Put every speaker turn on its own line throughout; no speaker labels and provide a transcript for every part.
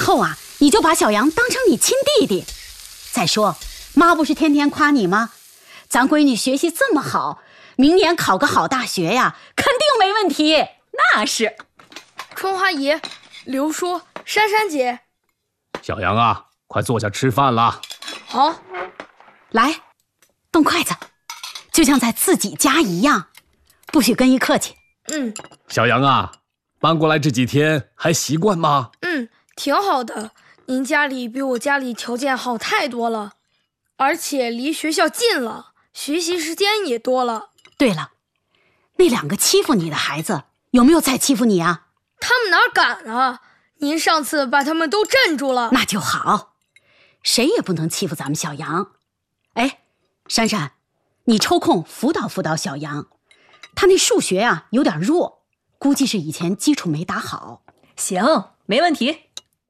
后啊，你就把小杨当成你亲弟弟。再说，妈不是天天夸你吗？咱闺女学习这么好，明年考个好大学呀，肯定没问题。
那是。
春花姨、刘叔、珊珊姐，
小杨啊，快坐下吃饭了。
好，
来，动筷子，就像在自己家一样，不许跟一客气。
小杨啊，搬过来这几天还习惯吗？
挺好的。您家里比我家里条件好太多了，而且离学校近了，学习时间也多了。
对了，那2个欺负你的孩子有没有再欺负你啊？
他们哪敢啊？您上次把他们都镇住了。
那就好，谁也不能欺负咱们小杨。哎，珊珊，你抽空辅导辅导小杨，他那数学啊有点弱，估计是以前基础没打好。
行，没问题。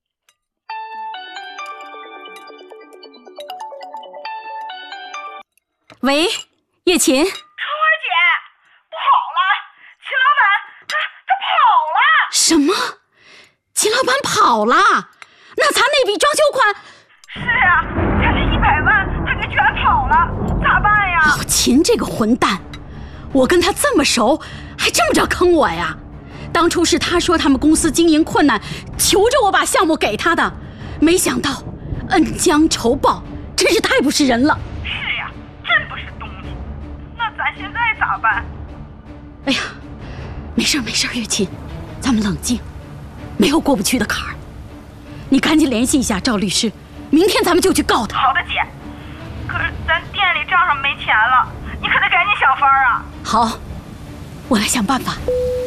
喂，叶琴。
春花姐，不好了，秦老板他跑了。
什么？秦老板跑了？那咱那笔装修款？
是啊，咱这100万他给卷跑了，咋办呀？
秦这个混蛋，我跟他这么熟，还这么着坑我呀？当初是他说他们公司经营困难，求着我把项目给他的，没想到恩将仇报，真是太不是人了。
是呀，真不是东西。那咱现在咋办？
哎呀，没事没事，月琴，咱们冷静，没有过不去的坎儿。你赶紧联系一下赵律师，明天咱们就去告他。
好的，姐。可是咱店里账上没钱了，你可得赶紧想法啊。
好，我来想办法。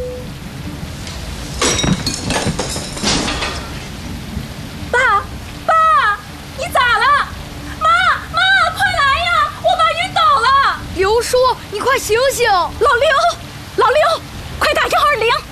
爸，你咋了？妈，快来呀！我爸晕倒了。
刘叔，你快醒醒！
老刘，快打120。